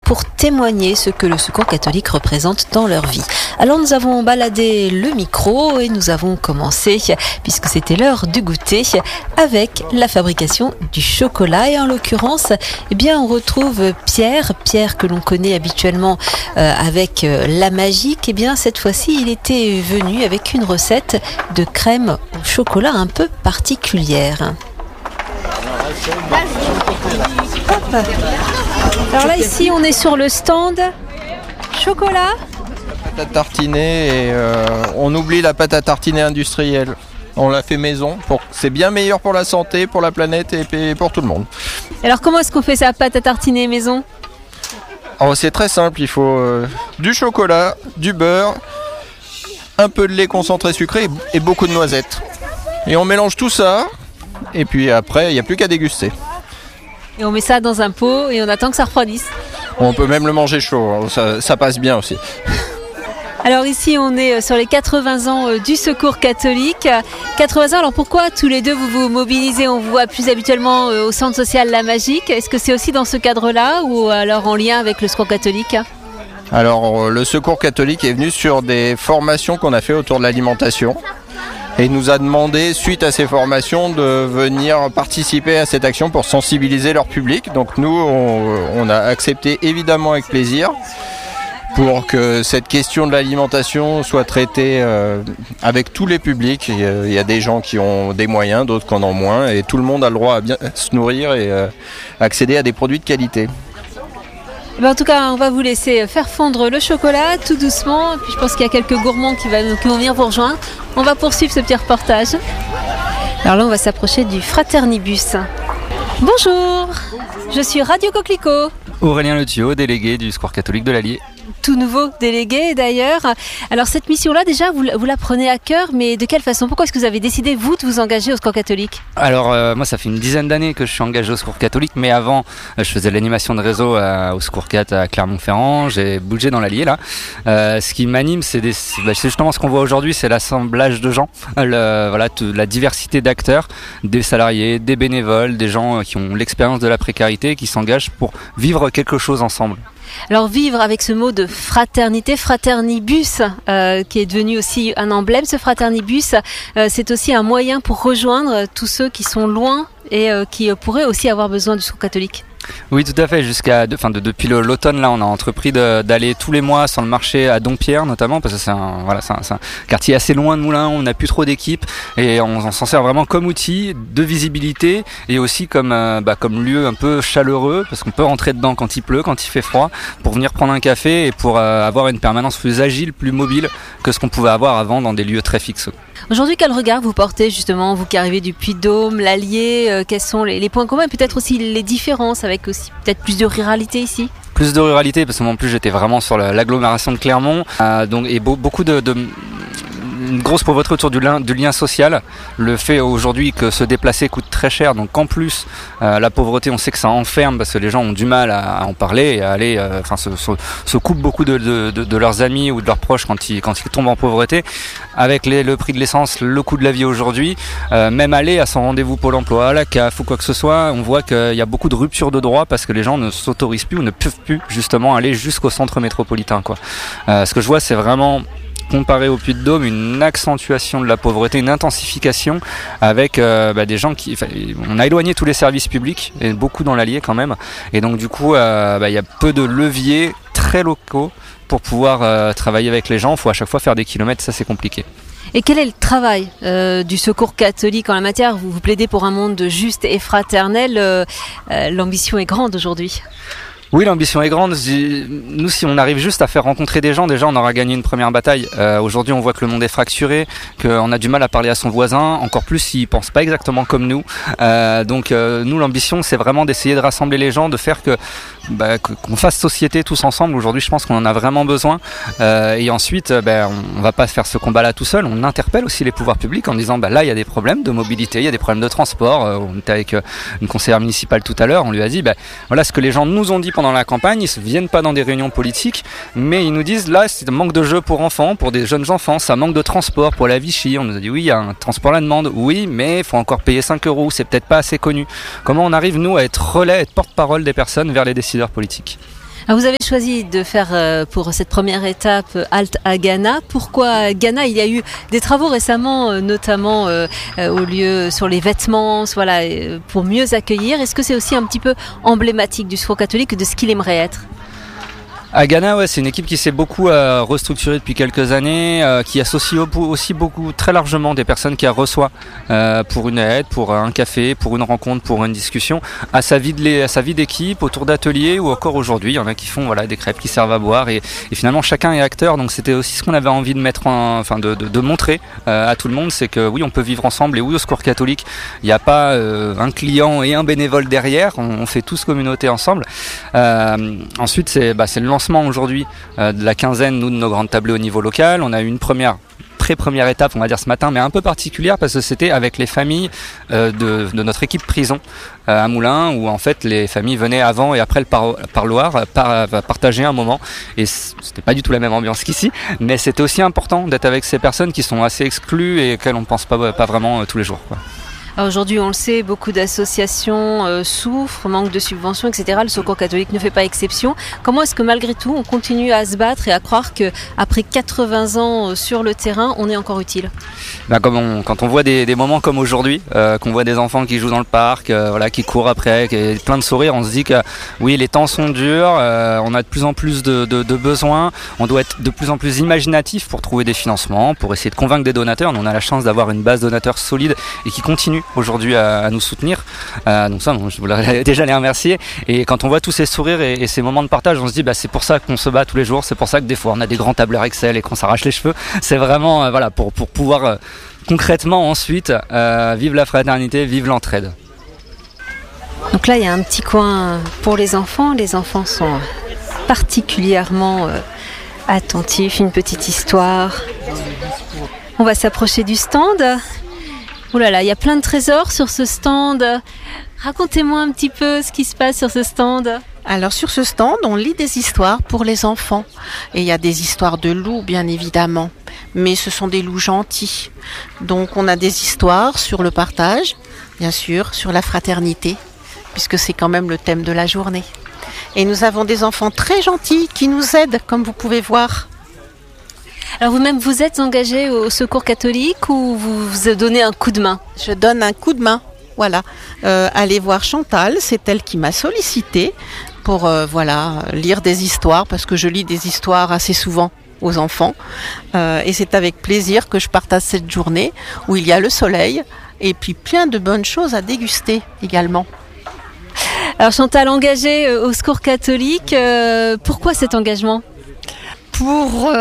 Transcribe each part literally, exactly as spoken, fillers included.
pour témoigner ce que le Secours catholique représente dans leur vie. Alors nous avons baladé le micro et nous avons commencé, puisque c'était l'heure du goûter, avec la fabrication du chocolat. Et en l'occurrence, eh bien, on retrouve Pierre, Pierre que l'on connaît habituellement euh, avec euh, la magique. Eh bien, cette fois-ci, il était venu avec une recette de crème au chocolat un peu particulière. Hop. Alors là, ici, on est sur le stand chocolat. Pâte à tartiner et euh, on oublie la pâte à tartiner industrielle. On l'a fait maison, pour... c'est bien meilleur pour la santé, pour la planète et pour tout le monde. Alors comment est-ce qu'on fait sa pâte à tartiner maison ? Alors, c'est très simple, il faut euh, du chocolat, du beurre, un peu de lait concentré sucré et beaucoup de noisettes. Et on mélange tout ça et puis après il n'y a plus qu'à déguster. Et on met ça dans un pot et on attend que ça refroidisse. On peut même le manger chaud, ça, ça passe bien aussi. Alors ici on est sur les quatre-vingts ans du Secours catholique. quatre-vingts ans, alors pourquoi tous les deux vous vous mobilisez ? On vous voit plus habituellement au centre social La Magique. Est-ce que c'est aussi dans ce cadre-là ou alors en lien avec le Secours catholique ? Alors le Secours catholique est venu sur des formations qu'on a fait autour de l'alimentation. Et il nous a demandé, suite à ces formations, de venir participer à cette action pour sensibiliser leur public. Donc nous, on, on a accepté évidemment avec plaisir pour que cette question de l'alimentation soit traitée euh, avec tous les publics. Il y, a, il y a des gens qui ont des moyens, d'autres qui en ont moins, et tout le monde a le droit à bien se nourrir et euh, accéder à des produits de qualité. En tout cas, on va vous laisser faire fondre le chocolat tout doucement. Puis je pense qu'il y a quelques gourmands qui vont venir vous rejoindre. On va poursuivre ce petit reportage. Alors là, on va s'approcher du Fraternibus. Bonjour, je suis Radio Coquelicot. Aurélien Le Thio, délégué du Secours catholique de l'Allier. Tout nouveau délégué d'ailleurs. Alors cette mission-là, déjà, vous, vous la prenez à cœur, mais de quelle façon ? Pourquoi est-ce que vous avez décidé, vous, de vous engager au Secours catholique ? Alors euh, moi, ça fait une dizaine d'années que je suis engagé au Secours catholique, mais avant, euh, je faisais l'animation de réseau euh, au Secours cat à Clermont-Ferrand. J'ai bougé dans l'Allier là. Euh, ce qui m'anime, c'est, des, c'est, bah, c'est justement ce qu'on voit aujourd'hui, c'est l'assemblage de gens, le, voilà, tout, la diversité d'acteurs, des salariés, des bénévoles, des gens qui ont l'expérience de la précarité, qui s'engagent pour vivre quelque chose ensemble. Alors vivre avec ce mot de fraternité, fraternibus, euh, qui est devenu aussi un emblème, ce fraternibus, euh, c'est aussi un moyen pour rejoindre tous ceux qui sont loin et euh, qui euh, pourraient aussi avoir besoin du Secours catholique. Oui, tout à fait. Jusqu'à, de, enfin, de, depuis le, l'automne, là, on a entrepris de, d'aller tous les mois sur le marché à Dompierre, notamment, parce que c'est un, voilà, c'est un, c'est un quartier assez loin de Moulins, on n'a plus trop d'équipes, et on, on s'en sert vraiment comme outil de visibilité, et aussi comme, euh, bah, comme lieu un peu chaleureux, parce qu'on peut rentrer dedans quand il pleut, quand il fait froid, pour venir prendre un café et pour euh, avoir une permanence plus agile, plus mobile que ce qu'on pouvait avoir avant dans des lieux très fixes. Aujourd'hui, quel regard vous portez justement, vous qui arrivez du Puy-de-Dôme, l'Allier, euh, quels sont les, les points communs et peut-être aussi les différences avec aussi peut-être plus de ruralité ici ? Plus de ruralité parce que moi en plus j'étais vraiment sur l'agglomération de Clermont, euh, donc et be- beaucoup de, de une grosse pauvreté autour du lien, du lien social, le fait aujourd'hui que se déplacer coûte très cher, donc en plus euh, la pauvreté, on sait que ça enferme parce que les gens ont du mal à, à en parler et à aller, enfin euh, se, se, se coupent beaucoup de, de, de, de leurs amis ou de leurs proches quand ils, quand ils tombent en pauvreté. Avec les, le prix de l'essence, le coût de la vie aujourd'hui, euh, même aller à son rendez-vous Pôle emploi, à la C A F ou quoi que ce soit, on voit qu'il y a beaucoup de ruptures de droits parce que les gens ne s'autorisent plus ou ne peuvent plus justement aller jusqu'au centre métropolitain, quoi. Euh, ce que je vois, c'est vraiment, comparé au Puy-de-Dôme, une accentuation de la pauvreté, une intensification avec euh, bah, des gens qui... On a éloigné tous les services publics, et beaucoup dans l'Allier quand même, et donc du coup, euh, bah, y a peu de leviers très locaux pour pouvoir euh, travailler avec les gens. Il faut à chaque fois faire des kilomètres, ça c'est compliqué. Et quel est le travail euh, du Secours catholique en la matière ? Vous vous plaidez pour un monde juste et fraternel, euh, euh, l'ambition est grande aujourd'hui. Oui, l'ambition est grande. Nous, si on arrive juste à faire rencontrer des gens, déjà on aura gagné une première bataille. Euh, aujourd'hui, on voit que le monde est fracturé, qu'on a du mal à parler à son voisin, encore plus s'il pense pas exactement comme nous. Euh, donc euh, nous, l'ambition, c'est vraiment d'essayer de rassembler les gens, de faire que bah, qu'on fasse société tous ensemble. Aujourd'hui, je pense qu'on en a vraiment besoin. Euh, et ensuite, bah, on, on va pas faire ce combat-là tout seul. On interpelle aussi les pouvoirs publics en disant, bah là, il y a des problèmes de mobilité, il y a des problèmes de transport. Euh, on était avec euh, une conseillère municipale tout à l'heure. On lui a dit, bah voilà ce que les gens nous ont dit pendant la campagne. Ils ne viennent pas dans des réunions politiques, mais ils nous disent là, c'est un manque de jeux pour enfants, pour des jeunes enfants. Ça manque de transport pour la Vichy. On nous a dit oui, il y a un transport à la demande. Oui, mais il faut encore payer cinq euros. C'est peut-être pas assez connu. Comment on arrive nous à être relais, à être porte-parole des personnes vers les décideurs politiques ? Alors vous avez choisi de faire euh, pour cette première étape halte à Ghana. Pourquoi Ghana? Il y a eu des travaux récemment, euh, notamment euh, euh, au lieu sur les vêtements, voilà, euh, pour mieux accueillir. Est-ce que c'est aussi un petit peu emblématique du Secours catholique, de ce qu'il aimerait être? À Ghana, ouais, c'est une équipe qui s'est beaucoup euh, restructurée depuis quelques années, euh, qui associe aussi beaucoup, très largement, des personnes qu'elle reçoit euh, pour une aide, pour un café, pour une rencontre, pour une discussion, à sa vie de, à sa vie d'équipe, autour d'ateliers, ou encore aujourd'hui, il y en a qui font voilà des crêpes qui servent à boire, et, et finalement chacun est acteur. Donc c'était aussi ce qu'on avait envie de mettre, en, enfin de, de, de montrer euh, à tout le monde, c'est que oui, on peut vivre ensemble, et oui, au Secours catholique, il n'y a pas euh, un client et un bénévole derrière, on, on fait tous communauté ensemble. Euh, ensuite, c'est, bah, c'est le lancement aujourd'hui euh, de la quinzaine, nous, de nos grandes tablées au niveau local. On a eu une première, très première étape, on va dire ce matin, mais un peu particulière parce que c'était avec les familles euh, de, de notre équipe prison euh, à Moulins, où en fait les familles venaient avant et après le par- parloir par, partager un moment, et c'était pas du tout la même ambiance qu'ici, mais c'était aussi important d'être avec ces personnes qui sont assez exclues et auxquelles on ne pense pas, pas vraiment euh, tous les jours, quoi. Alors aujourd'hui, on le sait, beaucoup d'associations euh, souffrent, manque de subventions, et cetera. Le Secours catholique ne fait pas exception. Comment est-ce que malgré tout, on continue à se battre et à croire qu'après quatre-vingts ans sur le terrain, on est encore utile? Ben, comme on, quand on voit des, des moments comme aujourd'hui, euh, qu'on voit des enfants qui jouent dans le parc, euh, voilà, qui courent après, qui ont plein de sourires, on se dit que oui, les temps sont durs, euh, on a de plus en plus de, de, de besoins, on doit être de plus en plus imaginatif pour trouver des financements, pour essayer de convaincre des donateurs. On a la chance d'avoir une base donateurs solide et qui continue aujourd'hui à, à nous soutenir. Euh, donc ça, bon, je voulais déjà les remercier. Et quand on voit tous ces sourires et, et ces moments de partage, on se dit bah c'est pour ça qu'on se bat tous les jours, c'est pour ça que des fois on a des grands tableurs Excel et qu'on s'arrache les cheveux. C'est vraiment euh, voilà pour pour pouvoir euh, concrètement ensuite euh, vivre la fraternité, vivre l'entraide. Donc là, il y a un petit coin pour les enfants. Les enfants sont particulièrement euh, attentifs. Une petite histoire. On va s'approcher du stand. Oh là là, il y a plein de trésors sur ce stand. Racontez-moi un petit peu ce qui se passe sur ce stand. Alors sur ce stand, on lit des histoires pour les enfants. Et il y a des histoires de loups, bien évidemment. Mais ce sont des loups gentils. Donc on a des histoires sur le partage, bien sûr, sur la fraternité, puisque c'est quand même le thème de la journée. Et nous avons des enfants très gentils qui nous aident, comme vous pouvez voir. Alors vous-même, vous êtes engagé au Secours catholique ou vous vous donnez un coup de main? Je donne un coup de main, voilà. Euh, allez voir Chantal, c'est elle qui m'a sollicité pour euh, voilà, lire des histoires, parce que je lis des histoires assez souvent aux enfants. Euh, et c'est avec plaisir que je partage cette journée où il y a le soleil et puis plein de bonnes choses à déguster également. Alors Chantal, engagée au Secours catholique, euh, pourquoi cet engagement? Pour,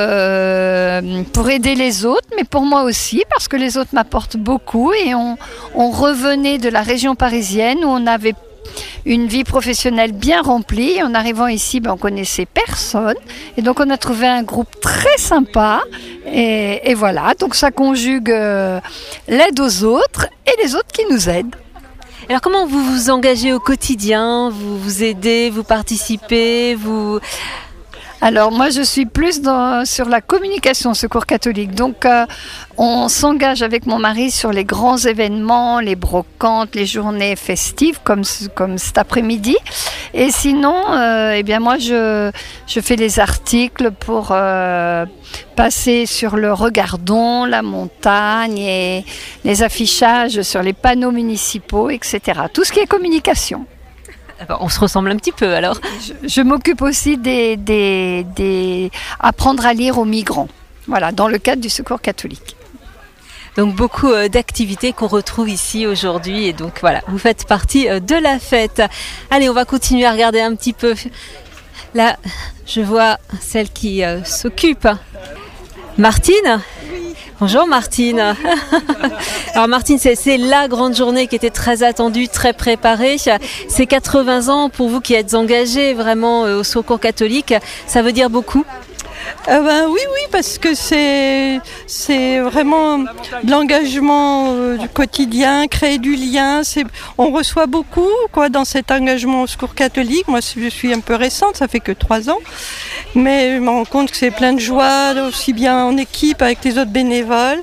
euh, pour aider les autres, mais pour moi aussi, parce que les autres m'apportent beaucoup. Et on, on revenait de la région parisienne où on avait une vie professionnelle bien remplie. En arrivant ici, ben, on connaissait personne. Et donc on a trouvé un groupe très sympa. Et, et voilà, donc ça conjugue euh, l'aide aux autres et les autres qui nous aident. Alors comment vous vous engagez au quotidien? Vous vous aidez, vous participez, vous... Alors moi je suis plus dans, sur la communication Secours catholique, donc euh, on s'engage avec mon mari sur les grands événements, les brocantes, les journées festives comme, comme cet après-midi, et sinon euh, eh bien moi je, je fais les articles pour euh, passer sur le Regardon, la montagne et les affichages sur les panneaux municipaux, et cetera. Tout ce qui est communication. On se ressemble un petit peu alors. Je, je m'occupe aussi des, des, des apprendre à lire aux migrants, voilà, dans le cadre du Secours catholique. Donc beaucoup d'activités qu'on retrouve ici aujourd'hui et donc voilà, vous faites partie de la fête. Allez, on va continuer à regarder un petit peu. Là, je vois celle qui euh, s'occupe. Martine ? Bonjour Martine. Alors Martine, c'est, c'est la grande journée qui était très attendue, très préparée. C'est quatre-vingts ans pour vous qui êtes engagés vraiment au Secours catholique. Ça veut dire beaucoup ? Euh ben, oui, oui, parce que c'est, c'est vraiment de l'engagement euh, du quotidien, créer du lien. C'est, on reçoit beaucoup quoi, dans cet engagement au Secours catholique. Moi, je suis un peu récente, ça fait que trois ans. Mais je me rends compte que c'est plein de joie, aussi bien en équipe avec les autres bénévoles.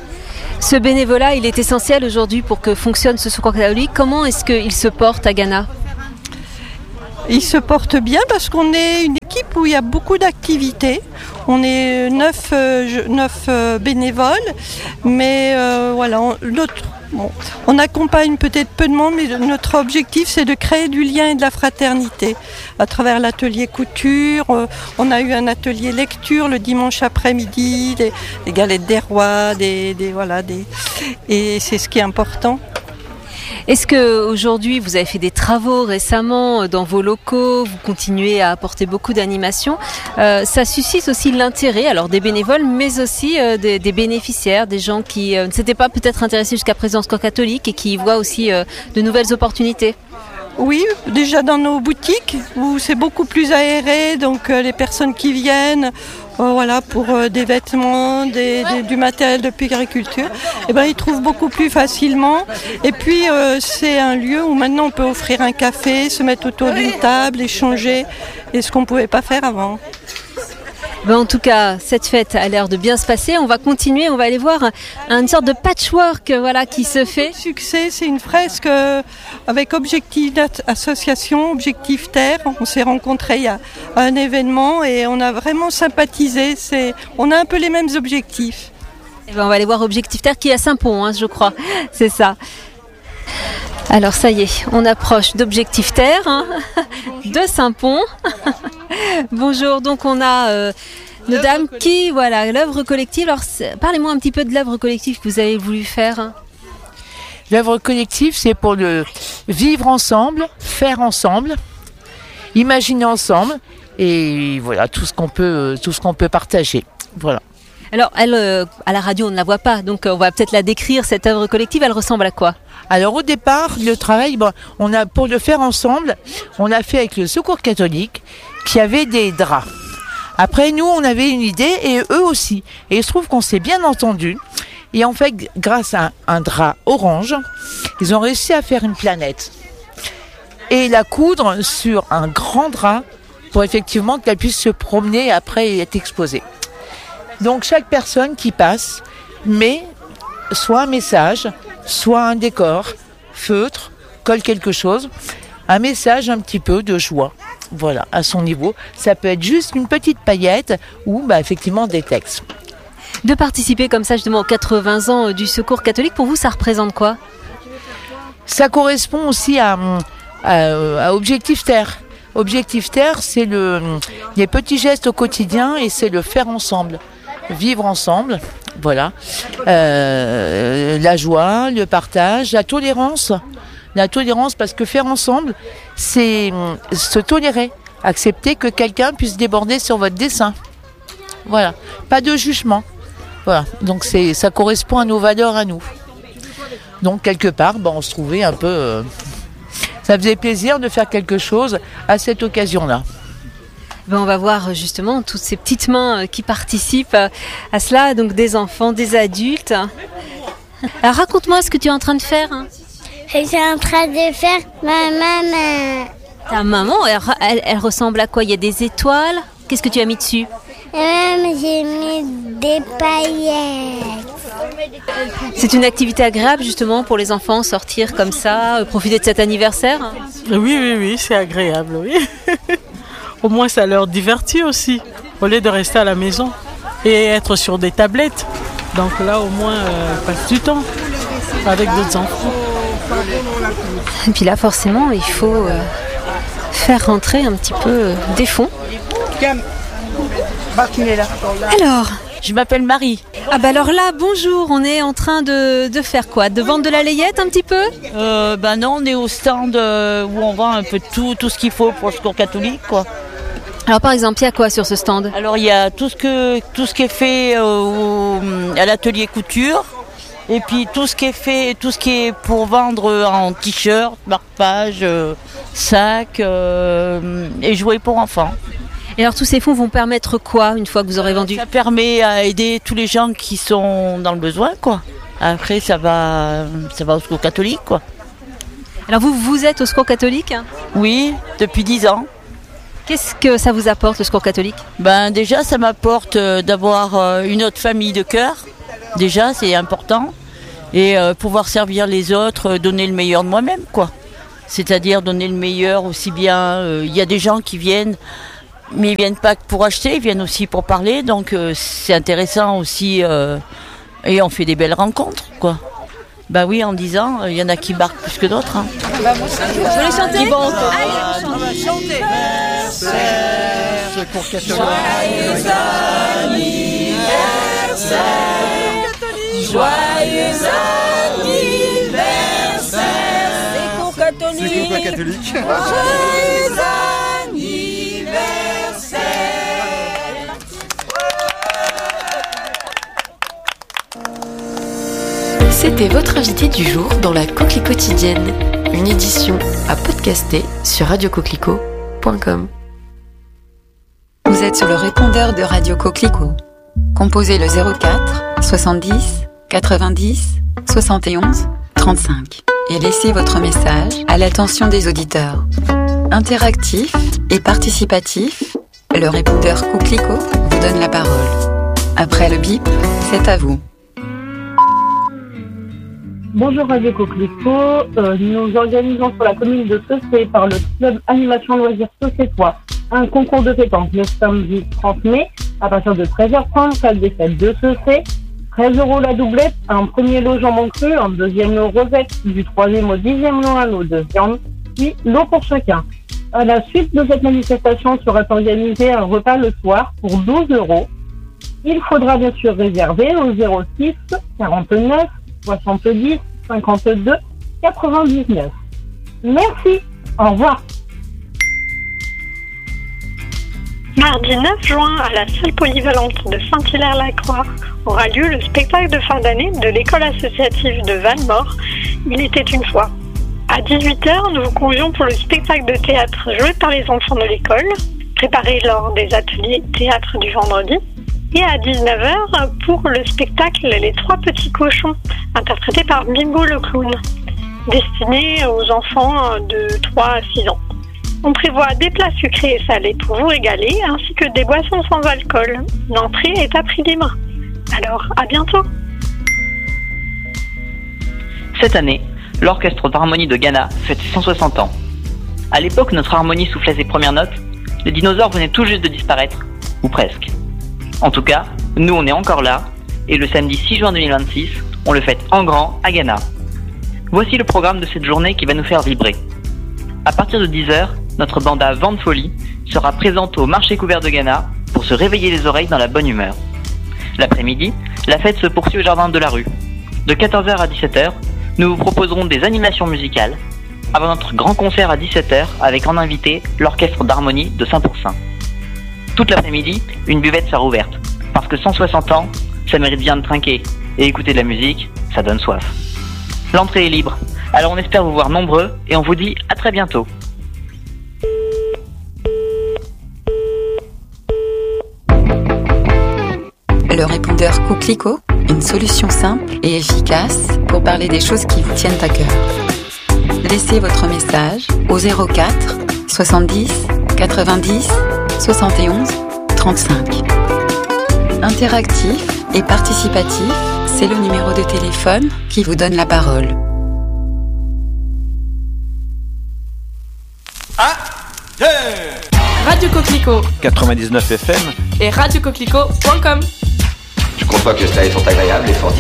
Ce bénévolat, il est essentiel aujourd'hui pour que fonctionne ce Secours catholique. Comment est-ce qu'il se porte à Ghana ? Il se porte bien parce qu'on est une équipe où il y a beaucoup d'activités. On est neuf, euh, neuf euh, bénévoles, mais euh, voilà, on, notre, bon, on accompagne peut-être peu de monde, mais notre objectif c'est de créer du lien et de la fraternité à travers l'atelier couture. Euh, on a eu un atelier lecture le dimanche après-midi, des, des galettes des rois, des, des voilà, des, et c'est ce qui est important. Est-ce qu'aujourd'hui, vous avez fait des travaux récemment dans vos locaux, vous continuez à apporter beaucoup d'animations, euh, ça suscite aussi l'intérêt, alors des bénévoles, mais aussi euh, des, des bénéficiaires, des gens qui euh, ne s'étaient pas peut-être intéressés jusqu'à présent au Secours catholique et qui y voient aussi euh, de nouvelles opportunités? Oui, déjà dans nos boutiques où c'est beaucoup plus aéré, donc euh, les personnes qui viennent, euh, voilà, pour euh, des vêtements, des, des, du matériel de puériculture, eh ben ils trouvent beaucoup plus facilement. Et puis euh, c'est un lieu où maintenant on peut offrir un café, se mettre autour d'une table, échanger, et ce qu'on ne pouvait pas faire avant. Ben en tout cas, cette fête a l'air de bien se passer. On va continuer, on va aller voir une sorte de patchwork, voilà, qui se fait. Le succès, c'est une fresque avec Objectif Association, Objectif Terre. On s'est rencontrés il y a un événement et on a vraiment sympathisé. C'est, on a un peu les mêmes objectifs. Et ben on va aller voir Objectif Terre qui est à Saint-Pont, hein, je crois. C'est ça. Alors ça y est, on approche d'Objectif Terre, hein, de Saint-Pont. Bonjour, donc on a euh, nos dames qui, voilà, l'œuvre collective. Alors parlez-moi un petit peu de l'œuvre collective que vous avez voulu faire. L'œuvre collective, c'est pour le vivre ensemble, faire ensemble, imaginer ensemble, et voilà, tout ce qu'on peut, tout ce qu'on peut partager. Voilà. Alors, elle, euh, à la radio, on ne la voit pas, donc on va peut-être la décrire, cette œuvre collective. Elle ressemble à quoi? Alors, au départ, le travail, bon, on a, pour le faire ensemble, on a fait avec le Secours catholique, qui avait des draps. Après, nous, on avait une idée, et eux aussi. Et il se trouve qu'on s'est bien entendu. Et en fait, grâce à un, un drap orange, ils ont réussi à faire une planète. Et la coudre sur un grand drap, pour effectivement qu'elle puisse se promener après et être exposée. Donc chaque personne qui passe met soit un message, soit un décor, feutre, colle quelque chose, un message un petit peu de joie. Voilà, à son niveau. Ça peut être juste une petite paillette ou bah, effectivement des textes. De participer comme ça justement aux quatre-vingts ans du Secours catholique, pour vous ça représente quoi? Ça correspond aussi à, à, à Objectif Terre. Objectif Terre, c'est le, les petits gestes au quotidien et c'est le faire ensemble. Vivre ensemble, voilà, euh, la joie, le partage, la tolérance, la tolérance parce que faire ensemble, c'est se tolérer, accepter que quelqu'un puisse déborder sur votre dessin, voilà, pas de jugement, voilà, donc c'est, ça correspond à nos valeurs à nous. Donc quelque part, ben, on se trouvait un peu, euh, ça faisait plaisir de faire quelque chose à cette occasion-là. Ben on va voir justement toutes ces petites mains qui participent à cela, donc des enfants, des adultes. Alors raconte-moi ce que tu es en train de faire. Je suis en train de faire ma maman. Ta maman, elle, elle, elle ressemble à quoi? Il y a des étoiles. Qu'est-ce que tu as mis dessus? Et même j'ai mis des paillettes. C'est une activité agréable justement pour les enfants, sortir comme ça, profiter de cet anniversaire? Oui, oui, oui, c'est agréable, oui. Au moins, ça leur divertit aussi, au lieu de rester à la maison et être sur des tablettes. Donc là, au moins, euh, ils passent du temps avec d'autres enfants. Et puis là, forcément, il faut euh, faire rentrer un petit peu euh, des fonds. Alors, je m'appelle Marie. Ah bah alors là, bonjour, on est en train de, de faire quoi? De vendre de la layette un petit peu? euh, Ben non, on est au stand euh, où on vend un peu tout, tout ce qu'il faut pour le Secours catholique, quoi. Alors par exemple, il y a quoi sur ce stand? Alors il y a tout ce, que, tout ce qui est fait euh, au, à l'atelier couture, et puis tout ce qui est fait, tout ce qui est pour vendre en t-shirt, marque-page, euh, sac euh, et jouets pour enfants. Et alors tous ces fonds vont permettre quoi une fois que vous aurez vendu? Ça permet à aider tous les gens qui sont dans le besoin, quoi. Après ça va, ça va au Secours catholique, quoi. Alors vous, vous êtes au Secours catholique? Oui, depuis dix ans. Qu'est-ce que ça vous apporte le Secours catholique? Ben déjà ça m'apporte euh, d'avoir euh, une autre famille de cœur. Déjà c'est important. Et euh, pouvoir servir les autres, euh, donner le meilleur de moi-même, quoi. c'est-à-dire donner le meilleur aussi bien. Il euh, y a des gens qui viennent, mais ils viennent pas que pour acheter, ils viennent aussi pour parler, donc euh, c'est intéressant aussi, euh, et on fait des belles rencontres, quoi. Bah oui, en disant, il y en a qui barquent plus que d'autres. Hein. Bah moi, je voulais chanter. Qui vont Allez, on va chanter. Secours catholique. Joyeux anniversaire. Joyeux anniversaire. Secours catholique. Secours catholique. Joyeux anniversaire. C'était votre invité du jour dans la Coquelie quotidienne, une édition à podcaster sur radio coquelicot point com. Vous êtes sur le répondeur de Radio Coquelicot. Composez le zéro quatre soixante-dix quatre-vingt-dix soixante et onze trente-cinq et laissez votre message à l'attention des auditeurs. Interactif et participatif, le répondeur Coquelicot vous donne la parole. Après le bip, c'est à vous. Bonjour Radio Coquelicot, euh, nous organisons sur la commune de Saucé par le club Animation Loisirs Saucétois un concours de pétanque le samedi trente mai à partir de treize heures trente, salle des fêtes de Saucé. treize euros la doublette, un premier lot jambon cru, un deuxième lot rosette, du troisième au dixième lot un lot de viande, puis lot pour chacun. À la suite de cette manifestation sera organisé un repas le soir pour douze euros. Il faudra bien sûr réserver au zéro six quarante-neuf soixante-dix cinquante-deux quatre-vingt-dix-neuf. Merci, au revoir. Mardi neuf juin, à la salle polyvalente de Saint-Hilaire-la-Croix, aura lieu le spectacle de fin d'année de l'école associative de Valmore, Il était une fois. À dix-huit heures, nous vous convions pour le spectacle de théâtre joué par les enfants de l'école, préparé lors des ateliers théâtre du vendredi. Et à dix-neuf heures, pour le spectacle Les Trois Petits Cochons, interprété par Bingo le Clown, destiné aux enfants de trois à six ans. On prévoit des plats sucrés et salés pour vous régaler, ainsi que des boissons sans alcool. L'entrée est à prix libre. Alors, à bientôt. Cette année, l'Orchestre d'harmonie de Ghana fête ses cent soixante ans. À l'époque où notre harmonie soufflait ses premières notes, les dinosaures venaient tout juste de disparaître, ou presque. En tout cas, nous on est encore là, et le samedi six juin deux mille vingt-six, on le fête en grand à Ghana. Voici le programme de cette journée qui va nous faire vibrer. À partir de dix heures, notre banda Vent de Folie sera présente au marché couvert de Ghana pour se réveiller les oreilles dans la bonne humeur. L'après-midi, la fête se poursuit au jardin de la rue. De quatorze heures à dix-sept heures, nous vous proposerons des animations musicales, avant notre grand concert à dix-sept heures avec en invité l'Orchestre d'harmonie de Saint-Pourçain. Toute l'après-midi, une buvette sera ouverte, parce que cent soixante ans, ça mérite bien de trinquer, et écouter de la musique, ça donne soif. L'entrée est libre, alors on espère vous voir nombreux, et on vous dit à très bientôt. Le répondeur Coquelicot, une solution simple et efficace pour parler des choses qui vous tiennent à cœur. Laissez votre message au zéro quatre soixante-dix quatre-vingt-dix soixante et onze trente-cinq. Interactif et participatif, c'est le numéro de téléphone qui vous donne la parole. Un, deux. Radio Coquelicot quatre-vingt-dix-neuf F M et radio coquelicot point com. Je crois pas que cela sont agréables et fortifiés.